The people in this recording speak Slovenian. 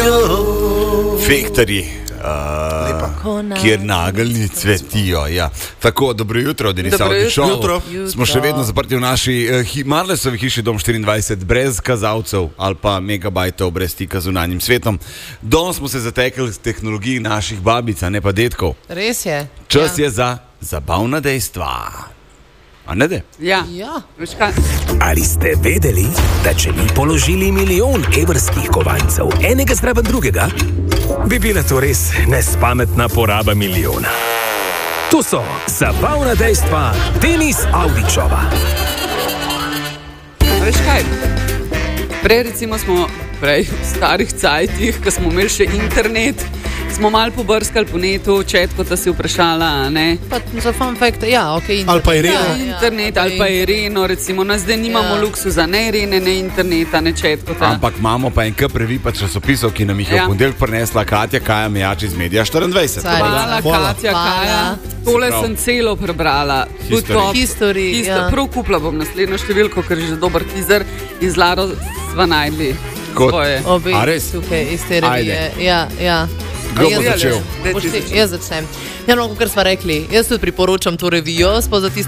Fektarji, kjer nageljni cvetijo. Ja. Tako, dobro jutro, Denis Avdićov. Smo še vedno zaprti v naši Marlesovi hiši Dom 24, brez kazalcev ali pa megabajtov, brez stika z zunanjim svetom. Danes smo se zatekli z tehnologiji naših babic, ne pa detkov. Res je. Čas je za zabavna dejstva. A ne de? Ja. Ali ste vedeli, da če bi položili 1 milijon evrskih kovancev enega zraven drugega, bi bila to res nespametna poraba milijona? To so zabavna dejstva Denis Avdićova. Veš kaj? Prej recimo smo v starih cajtih, ko smo imeli še internet, smo malo pobrskali po netu, Četko ta si vprašala, ne? Pa za fun fact, ja, ok. Ali pa Ireno. Internet, ali pa Ireno, recimo, zdaj nimamo luksuza, ne Irene, ne interneta, ne Četko ta. Ampak imamo pa en KPRV pa časopisov, ki nam jih je v ponedeljek prinesla Katja Kaja Mejač iz Medija 24. Hvala, Katja Kaja. Tole sem celo prebrala. History. Prav kupla bom naslednjo številko, ker je že dober teaser in z Laro sva najdli svoje. Obi, tukaj iz te revije. Ja. Kdo bo začel? Jaz začnem. Ja, no, kar sva rekli, jaz tudi priporočam to revijo, sploh za tiste